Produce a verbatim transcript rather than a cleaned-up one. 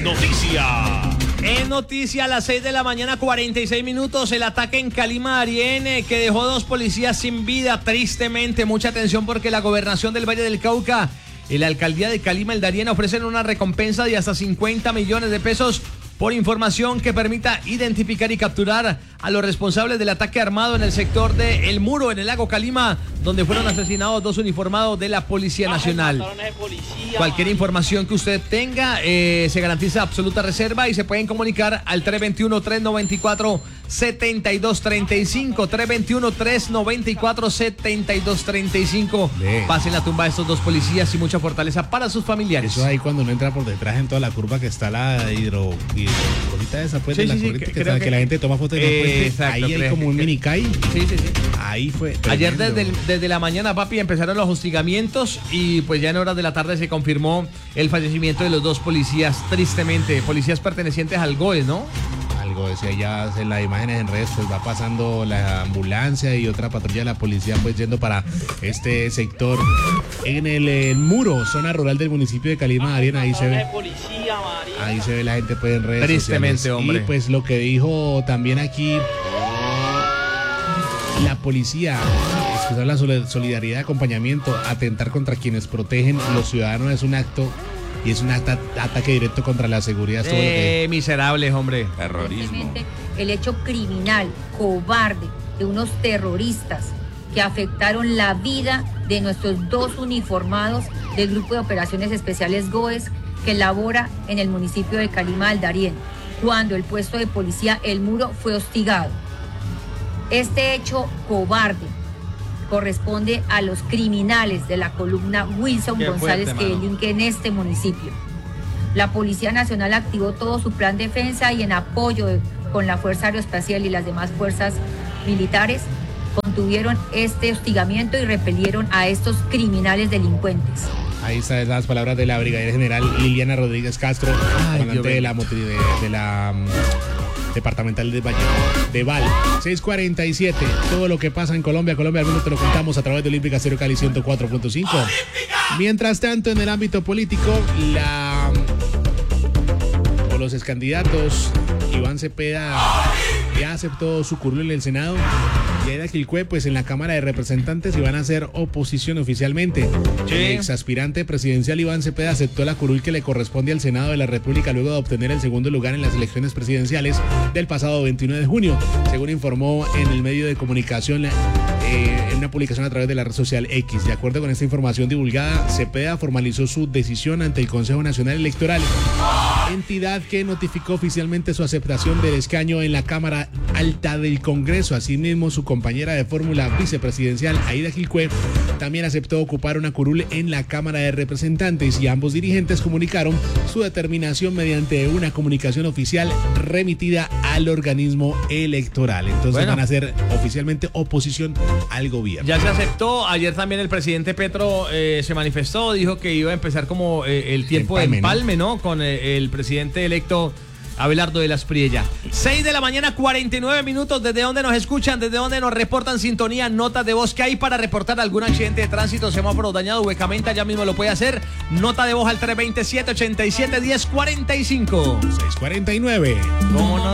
noticia. En noticia a las seis de la mañana, cuarenta y seis minutos, el ataque en Calima, Darién, que dejó dos policías sin vida, tristemente. Mucha atención porque la gobernación del Valle del Cauca y la alcaldía de Calima, el Darién, ofrecen una recompensa de hasta cincuenta millones de pesos por información que permita identificar y capturar a los responsables del ataque armado en el sector de El Muro, en el lago Calima, donde fueron asesinados dos uniformados de la Policía Nacional. Cualquier información que usted tenga, eh, se garantiza absoluta reserva y se pueden comunicar al tres dos uno, tres nueve cuatro, siete dos tres cinco, tres dos uno, tres nueve cuatro, siete dos tres cinco. Pasen la tumba de estos dos policías y mucha fortaleza para sus familiares. Eso ahí cuando uno entra por detrás en toda la curva que está la hidro... hidro esa pues, sí, de la sí, sí, que, que, que, que, que la gente toma fotos de eh, puente, exacto, ahí hay creo, como un que, mini CAI. Sí, sí, sí. Ahí fue Ayer tremendo. desde, el, desde la mañana, papi, empezaron los hostigamientos y pues ya en horas de la tarde se confirmó el fallecimiento de los dos policías, tristemente, policías pertenecientes al GOE, ¿no? Algo decía ya en las imágenes en redes, pues va pasando la ambulancia y otra patrulla de la policía pues yendo para este sector en el, el Muro, zona rural del municipio de Calima, Darién. Ahí se ve ahí se ve la gente pues en redes tristemente, sociales. hombre. Y pues lo que dijo también aquí la policía, expresar la solidaridad, acompañamiento, atentar contra quienes protegen los ciudadanos es un acto y es un ata ataque directo contra la seguridad. Eh, todo lo que... miserables, hombre. Terrorismo. El hecho criminal, cobarde, de unos terroristas que afectaron la vida de nuestros dos uniformados del Grupo de Operaciones Especiales GOES que labora en el municipio de Calima del Darién, cuando el puesto de policía El Muro fue hostigado. Este hecho cobarde corresponde a los criminales de la columna Wilson Qué González fuerte, que mano. delinque en este municipio. La Policía Nacional activó todo su plan de defensa y en apoyo de, con la Fuerza Aeroespacial y las demás fuerzas militares contuvieron este hostigamiento y repelieron a estos criminales delincuentes. Ahí están las palabras de la brigadier general Liliana Rodríguez Castro, Ay, comandante de la, de, de la um, departamental de Valle de Val. seis cuarenta y siete, todo lo que pasa en Colombia, Colombia al mundo te lo contamos a través de Olímpica Stereo Cali ciento cuatro punto cinco. Mientras tanto, en el ámbito político, la o los excandidatos, Iván Cepeda ya aceptó su curul en el Senado. Y Aida Quilcue, pues en la Cámara de Representantes, iban a hacer oposición oficialmente. Sí. El exaspirante presidencial Iván Cepeda aceptó la curul que le corresponde al Senado de la República luego de obtener el segundo lugar en las elecciones presidenciales del pasado veintiuno de junio, según informó en el medio de comunicación, eh, en una publicación a través de la red social X. De acuerdo con esta información divulgada, Cepeda formalizó su decisión ante el Consejo Nacional Electoral, entidad que notificó oficialmente su aceptación del escaño en la Cámara Alta del Congreso. Asimismo, su compañera de fórmula vicepresidencial, Aida Quilcue, también aceptó ocupar una curul en la Cámara de Representantes y ambos dirigentes comunicaron su determinación mediante una comunicación oficial remitida al organismo electoral. Entonces bueno, van a hacer oficialmente oposición al gobierno. Ya se aceptó. Ayer también el presidente Petro eh, se manifestó, dijo que iba a empezar como eh, el tiempo empalme, de empalme, ¿no? ¿no? Con eh, el presidente electo Abelardo de la Espriella. seis de la mañana, cuarenta y nueve minutos. ¿Desde dónde nos escuchan? ¿Desde dónde nos reportan sintonía? Notas de voz que hay para reportar algún accidente de tránsito, semáforo dañado, huecamenta, ya mismo lo puede hacer. Nota de voz al tres dos siete, ocho siete, uno cero cuatro cinco. seis cuarenta y nueve. ¿Cómo no?